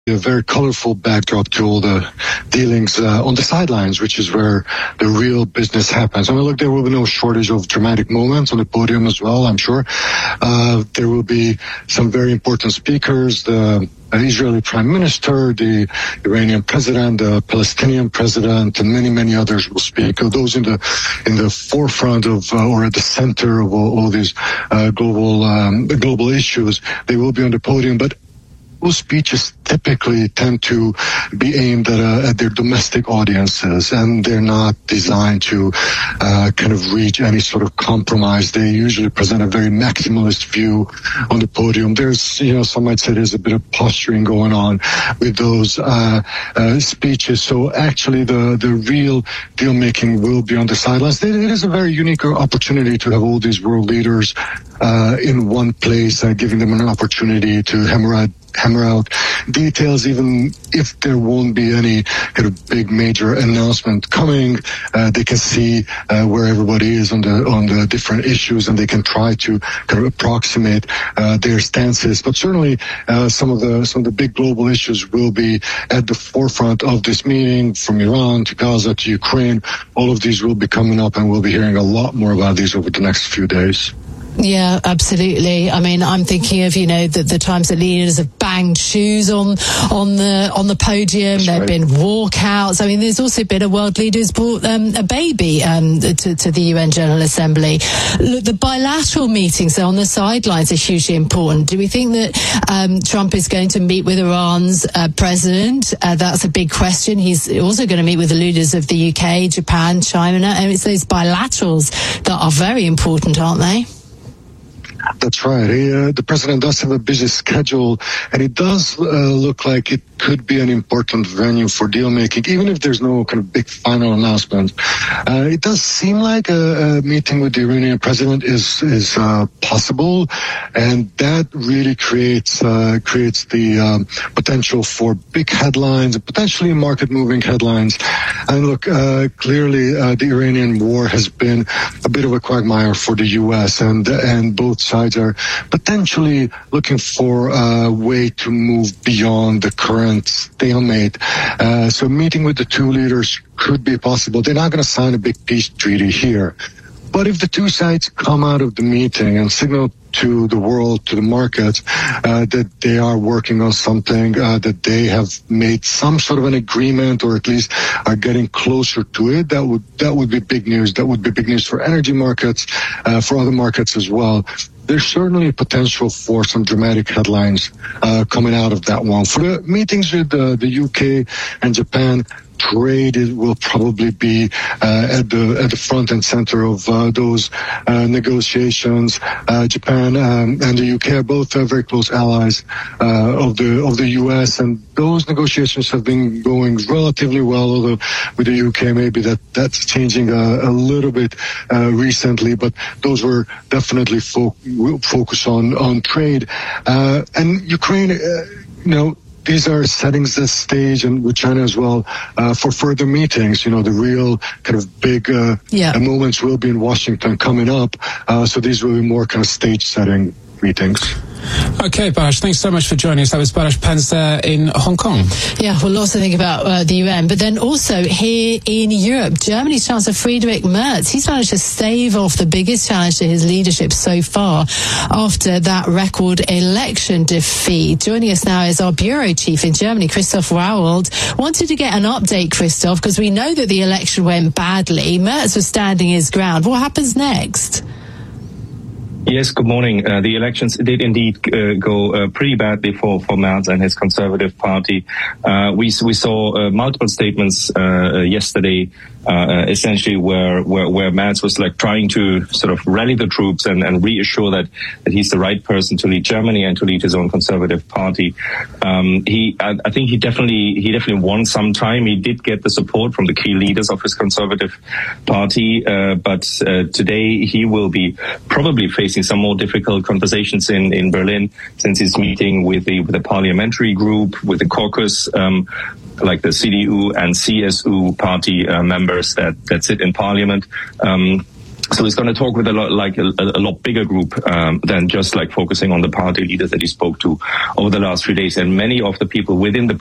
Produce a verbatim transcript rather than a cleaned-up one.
a very colorful backdrop to all the dealings uh, on the sidelines, which is where the real business happens. I mean, look, there will be no shortage of dramatic moments on the podium as well, I'm sure. Uh, there will be some very important speakers, the Israeli Prime Minister, the Iranian President, the Palestinian President, and many, many others will speak. Those in the in the forefront of uh, or at the center of all, all these uh, global um, global issues, they will be on the podium. But those speeches typically tend to be aimed at, uh, at their domestic audiences, and they're not designed to uh, kind of reach any sort of compromise. They usually present a very maximalist view on the podium. There's, you know, some might say there's a bit of posturing going on with those uh, uh, speeches. So actually the, the real deal making will be on the sidelines. It is a very unique opportunity to have all these world leaders uh, in one place, uh, giving them an opportunity to hammer out hammer out details, even if there won't be any kind of big major announcement coming. Uh, they can see uh, where everybody is on the on the different issues, and they can try to kind of approximate uh, their stances. But certainly, uh, some of the some of the big global issues will be at the forefront of this meeting, from Iran to Gaza to Ukraine. All of these will be coming up, and we'll be hearing a lot more about these over the next few days. Yeah, absolutely. I mean, I'm thinking of, you know, the, the times that leaders have banged shoes on on the on the podium. That's there have right. been walkouts. I mean, there's also been a world leader who's brought um, a baby um, to, to the U N General Assembly. Look, the bilateral meetings on the sidelines are hugely important. Do we think that um, Trump is going to meet with Iran's uh, president? Uh, that's a big question. He's also going to meet with the leaders of the U K, Japan, China. And it's those bilaterals that are very important, aren't they? That's right. He, uh, the president does have a busy schedule, and it does uh, look like it could be an important venue for deal making, even if there's no kind of big final announcement. Uh, it does seem like a, a meeting with the Iranian president is is uh, possible, and that really creates uh, creates the um, potential for big headlines, potentially market-moving headlines. And look, uh, clearly uh, the Iranian war has been a bit of a quagmire for the U S, and and both sides are potentially looking for a way to move beyond the current stalemate. Uh, so meeting with the two leaders could be possible. They're not going to sign a big peace treaty here. But if the two sides come out of the meeting and signal to the world, to the market, uh, that they are working on something, uh, that they have made some sort of an agreement, or at least are getting closer to it, that would that would be big news. That would be big news for energy markets, uh, for other markets as well. There's certainly potential for some dramatic headlines uh, coming out of that one. For the meetings with uh, the U K and Japan, trade it will probably be uh, at the at the front and center of uh, those uh, negotiations. Uh, Japan um, and the U K are both uh, very close allies uh, of the of the U S, and those negotiations have been going relatively well. Although with the U K, maybe that that's changing a, a little bit uh, recently, but those were definitely fo- focus on on trade uh, and Ukraine. Uh, you know. These are settings the stage, and with China as well, uh, for further meetings. You know, the real kind of big uh, yeah. moments will be in Washington coming up. Uh, so these will be more kind of stage setting meetings. Okay, Balázs, thanks so much for joining us. That was Balázs Penz there in Hong Kong. Yeah, well, lots to think about uh, the U N, but then also here in Europe, Germany's Chancellor Friedrich Merz, he's managed to stave off the biggest challenge to his leadership so far after that record election defeat. Joining us now is our bureau chief in Germany, Christoph Rauwald. Wanted to get an update, Christoph, because we know that the election went badly. Merz was standing his ground. What happens next? Yes, good morning. Uh, the elections did indeed uh, go uh, pretty badly for, for Merz and his Conservative Party. Uh, we we saw uh, multiple statements uh, yesterday, uh, essentially where, where where Merz was like trying to sort of rally the troops and, and reassure that, that he's the right person to lead Germany and to lead his own Conservative Party. Um, he, I, I think he definitely he definitely won some time. He did get the support from the key leaders of his Conservative Party, uh, but uh, today he will be probably facing some more difficult conversations in, in Berlin, since he's meeting with the with the parliamentary group, with the caucus, um, like the C D U and C S U party uh, members that, that sit in parliament. Um, So he's going to talk with a lot, like a, a lot bigger group um, than just like focusing on the party leaders that he spoke to over the last few days. And many of the people within the